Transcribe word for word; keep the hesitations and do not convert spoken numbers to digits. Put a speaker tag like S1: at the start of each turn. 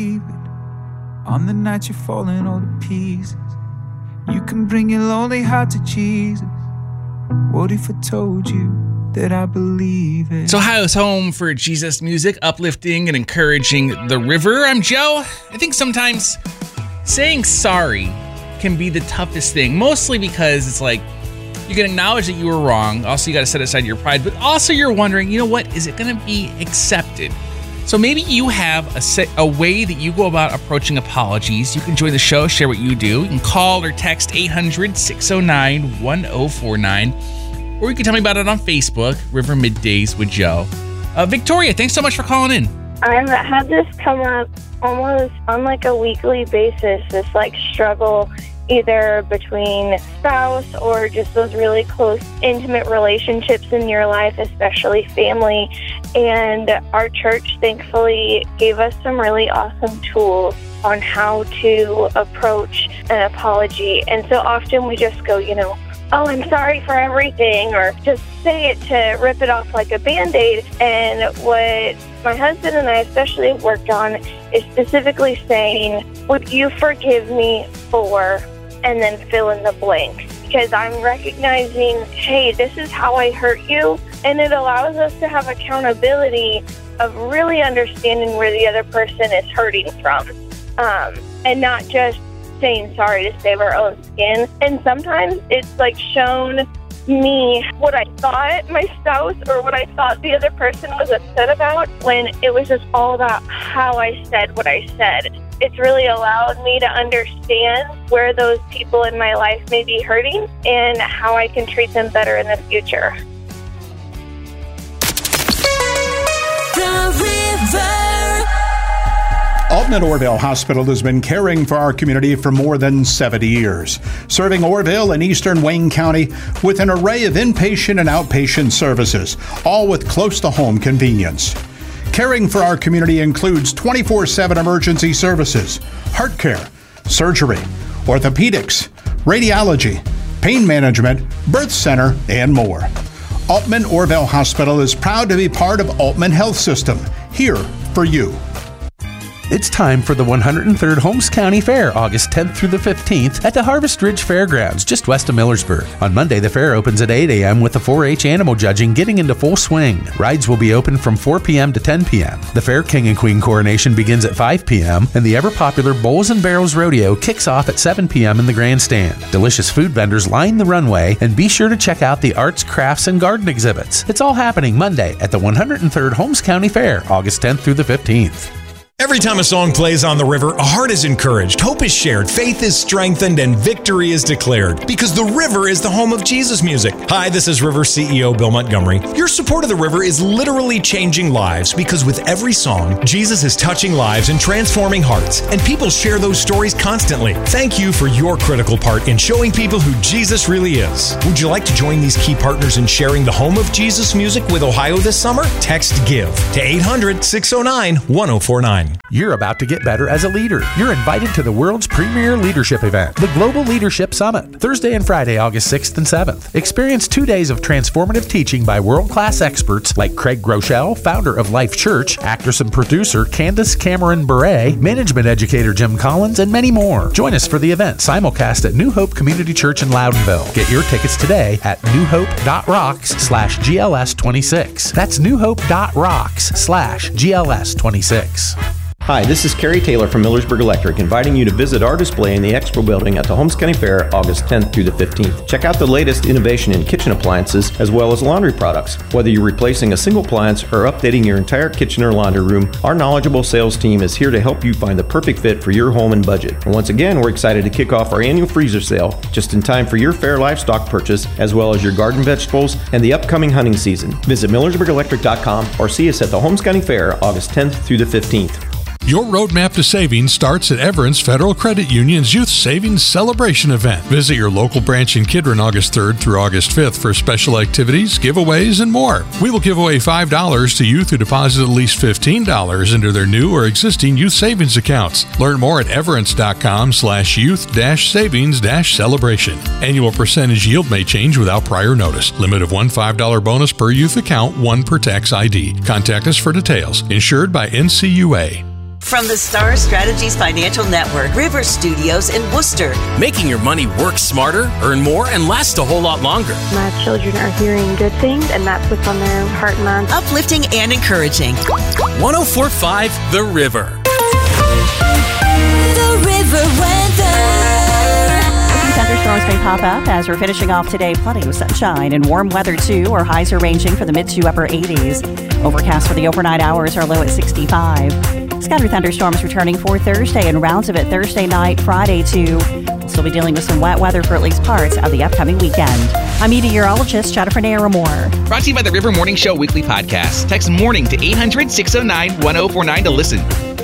S1: On the night you're falling all to pieces, you can bring your lonely heart to Jesus. What if I told you that I believe it?
S2: So Ohio's home for Jesus music, uplifting and encouraging the river. I'm Joe. I think sometimes saying sorry can be the toughest thing, mostly because it's like you can acknowledge that you were wrong. Also, you got to set aside your pride, but also you're wondering, you know what, is it going to be accepted? So maybe you have a, set, a way that you go about approaching apologies. You can join the show, share what you do. You can call or text eight hundred, six oh nine, one oh four nine. Or you can tell me about it on Facebook, River Middays with Joe. Uh, Victoria, thanks so much for calling in.
S3: I've had this come up almost on like a weekly basis, this like struggle either between spouse or just those really close, intimate relationships in your life, especially family. And our church, thankfully, gave us some really awesome tools on how to approach an apology. And so often we just go, you know, oh, I'm sorry for everything, or just say it to rip it off like a Band-Aid. And what my husband and I especially worked on is specifically saying, would you forgive me for, and then fill in the blank? Because I'm recognizing, hey, this is how I hurt you. And it allows us to have accountability of really understanding where the other person is hurting from. Um, and not just saying sorry to save our own skin. And sometimes it's like shown me what I thought my spouse or what I thought the other person was upset about, when it was just all about how I said what I said. It's really allowed me to understand where those people in my life may be hurting and how I can treat them better in the future.
S4: The River.
S5: Altman Orville Hospital has been caring for our community for more than seventy years, serving Orville and eastern Wayne County with an array of inpatient and outpatient services, all with close-to-home convenience. Caring for our community includes twenty-four seven emergency services, heart care, surgery, orthopedics, radiology, pain management, birth center, and more. Altman Orville Hospital is proud to be part of Altman Health System, here for you.
S6: It's time for the one hundred third Holmes County Fair, August tenth through the fifteenth at the Harvest Ridge Fairgrounds, just west of Millersburg. On Monday, the fair opens at eight a.m. with the four H animal judging getting into full swing. Rides will be open from four p.m. to ten p.m. The Fair King and Queen coronation begins at five p.m. and the ever-popular Bowls and Barrels Rodeo kicks off at seven p.m. in the grandstand. Delicious food vendors line the runway, and be sure to check out the arts, crafts, and garden exhibits. It's all happening Monday at the one hundred third Holmes County Fair, August tenth through the fifteenth.
S7: Every time a song plays on the river, a heart is encouraged, hope is shared, faith is strengthened, and victory is declared. Because the river is the home of Jesus music. Hi, this is River C E O Bill Montgomery. Your support of the river is literally changing lives, because with every song, Jesus is touching lives and transforming hearts. And people share those stories constantly. Thank you for your critical part in showing people who Jesus really is. Would you like to join these key partners in sharing the home of Jesus music with Ohio this summer? Text GIVE to eight hundred, six oh nine, one oh four nine.
S6: You're about to get better as a leader. You're invited to the world's premier leadership event, the Global Leadership Summit, Thursday and Friday, August sixth and seventh. Experience two days of transformative teaching by world-class experts like Craig Groeschel, founder of Life Church, actress and producer Candace Cameron Bure, management educator Jim Collins, and many more. Join us for the event, simulcast at New Hope Community Church in Loudonville. Get your tickets today at newhope.rocks slash GLS26. That's newhope.rocks slash GLS26.
S8: Hi, this is Kerry Taylor from Millersburg Electric, inviting you to visit our display in the Expo Building at the Holmes County Fair, August tenth through the fifteenth. Check out the latest innovation in kitchen appliances as well as laundry products. Whether you're replacing a single appliance or updating your entire kitchen or laundry room, our knowledgeable sales team is here to help you find the perfect fit for your home and budget. And once again, we're excited to kick off our annual freezer sale just in time for your fair livestock purchase as well as your garden vegetables and the upcoming hunting season. Visit Millersburg Electric dot com or see us at the Holmes County Fair, August tenth through the fifteenth.
S9: Your roadmap to savings starts at Everence Federal Credit Union's Youth Savings Celebration event. Visit your local branch in Kidron August third through August fifth for special activities, giveaways, and more. We will give away five dollars to youth who deposit at least fifteen dollars into their new or existing youth savings accounts. Learn more at everence.com slash youth dash savings dash celebration. Annual percentage yield may change without prior notice. Limit of one five dollar bonus per youth account, one per tax I D. Contact us for details. Insured by N C U A.
S4: From the Star Strategies Financial Network, River Studios in Worcester.
S10: Making your money work smarter, earn more, and last a whole lot longer.
S11: My children are hearing good things, and that's what's on their heart and mind.
S4: Uplifting and encouraging.
S10: one oh four point five The River.
S4: The River weather.
S12: Thunderstorms may pop up as we're finishing off today. Plenty of sunshine and warm weather, too. Our highs are ranging from the mid to upper eighties. Overcast for the overnight hours, are low at sixty-five. Scattered thunderstorms returning for Thursday and rounds of it Thursday night, Friday, too. We'll still be dealing with some wet weather for at least parts of the upcoming weekend. I'm meteorologist Jennifer Naramore.
S2: Brought to you by the River Morning Show Weekly Podcast. Text MORNING to eight hundred, six oh nine, one oh four nine to listen.